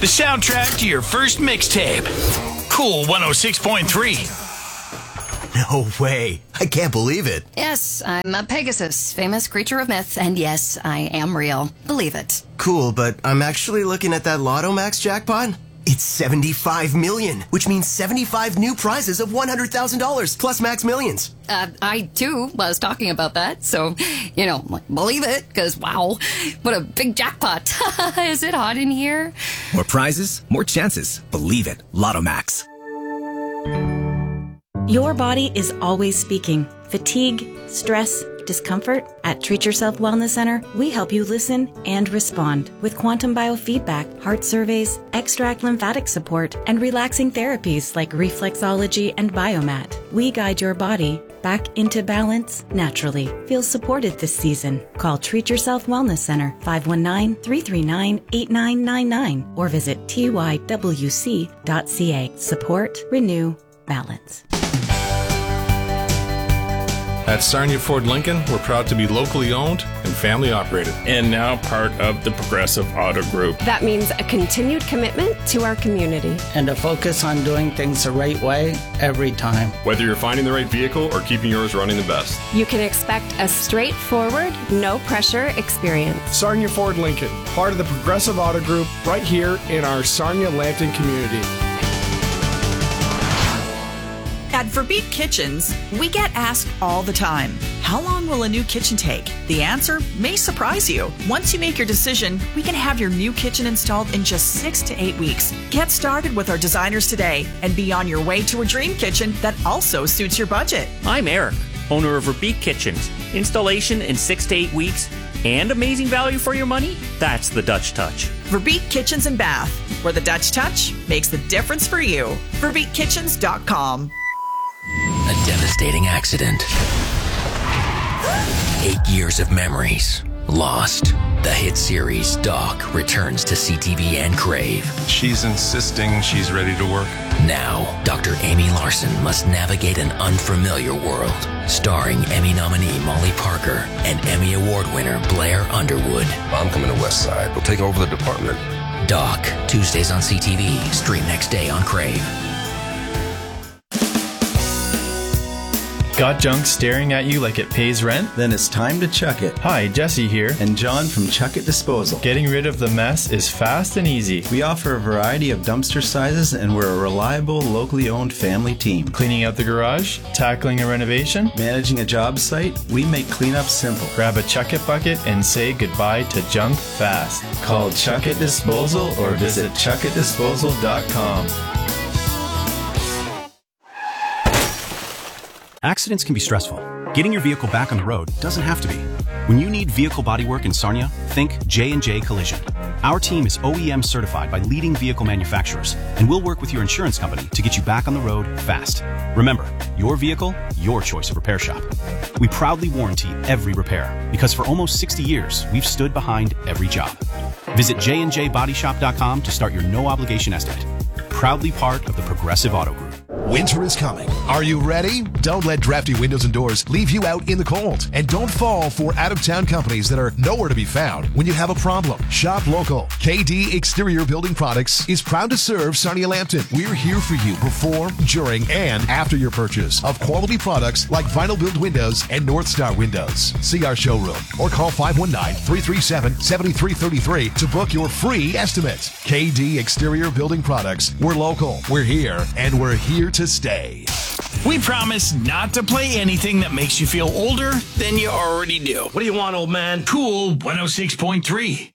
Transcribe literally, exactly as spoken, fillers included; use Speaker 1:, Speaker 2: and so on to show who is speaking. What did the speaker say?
Speaker 1: the soundtrack to your first mixtape. Cool one oh six point three.
Speaker 2: No way. I can't believe it.
Speaker 3: Yes, I'm a Pegasus, famous creature of myth, and yes, I am real. Believe it.
Speaker 2: Cool, but I'm actually looking at that Lotto Max jackpot. It's seventy-five million, which means seventy-five new prizes of one hundred thousand dollars plus Max Millions.
Speaker 3: Uh, I, too, was talking about that, so, you know, believe it, because, wow, what a big jackpot. Is it hot in here?
Speaker 4: More prizes, more chances. Believe it. Lotto Max.
Speaker 5: Your body is always speaking. Fatigue, stress, discomfort? At Treat Yourself Wellness Center, we help you listen and respond with quantum biofeedback, heart surveys, extract lymphatic support, and relaxing therapies like reflexology and biomat. We guide your body back into balance naturally. Feel supported this season. Call Treat Yourself Wellness Center five one nine, three three nine, eight nine nine nine or visit T Y W C dot C A. Support, renew, balance.
Speaker 6: At Sarnia Ford Lincoln, we're proud to be locally owned and family operated.
Speaker 7: And now part of the Progressive Auto Group.
Speaker 8: That means a continued commitment to our community.
Speaker 9: And a focus on doing things the right way every time.
Speaker 10: Whether you're finding the right vehicle or keeping yours running the best.
Speaker 8: You can expect a straightforward, no-pressure experience.
Speaker 11: Sarnia Ford Lincoln, part of the Progressive Auto Group, right here in our Sarnia-Lambton community.
Speaker 12: At Verbeek Kitchens, we get asked all the time, how long will a new kitchen take? The answer may surprise you. Once you make your decision, we can have your new kitchen installed in just six to eight weeks. Get started with our designers today and be on your way to a dream kitchen that also suits your budget.
Speaker 13: I'm Eric, owner of Verbeek Kitchens. Installation in six to eight weeks and amazing value for your money? That's the Dutch Touch.
Speaker 12: Verbeek Kitchens and Bath, where the Dutch Touch makes the difference for you. Verbeek Kitchens dot com.
Speaker 14: A devastating accident. Eight years of memories lost. The hit series Doc returns to C T V and Crave.
Speaker 15: She's insisting she's ready to work.
Speaker 14: Now, Doctor Amy Larson must navigate an unfamiliar world. Starring Emmy nominee Molly Parker and Emmy Award winner Blair Underwood.
Speaker 15: I'm coming to West Side. We'll take over the department.
Speaker 14: Doc, Tuesdays on C T V. Stream next day on Crave.
Speaker 16: Got junk staring at you like it pays rent?
Speaker 17: Then it's time to chuck it.
Speaker 16: Hi, Jesse here.
Speaker 17: And John from Chuck It Disposal.
Speaker 16: Getting rid of the mess is fast and easy.
Speaker 17: We offer a variety of dumpster sizes and we're a reliable, locally owned family team.
Speaker 16: Cleaning out the garage? Tackling a renovation?
Speaker 17: Managing a job site? We make cleanup simple.
Speaker 16: Grab a Chuck It bucket and say goodbye to junk fast.
Speaker 17: Call Chuck It Disposal or visit chuck it disposal dot com.
Speaker 18: Accidents can be stressful. Getting your vehicle back on the road doesn't have to be. When you need vehicle bodywork in Sarnia, think J and J Collision. Our team is O E M certified by leading vehicle manufacturers, and we'll work with your insurance company to get you back on the road fast. Remember, your vehicle, your choice of repair shop. We proudly warranty every repair, because for almost sixty years, we've stood behind every job. Visit j and j body shop dot com to start your no-obligation estimate. Proudly part of the Progressive Auto Group.
Speaker 19: Winter is coming. Are you ready? Don't let drafty windows and doors leave you out in the cold. And don't fall for out-of-town companies that are nowhere to be found when you have a problem. Shop local. K D Exterior Building Products is proud to serve Sarnia-Lambton. We're here for you before, during, and after your purchase of quality products like Vinyl Build Windows and North Star Windows. See our showroom or call five one nine, three three seven, seven three three three to book your free estimate. K D Exterior Building Products. We're local, we're here, and we're here to stay.
Speaker 1: We promise not to play anything that makes you feel older than you already do.
Speaker 20: What do you want, old man?
Speaker 1: Cool one oh six point three.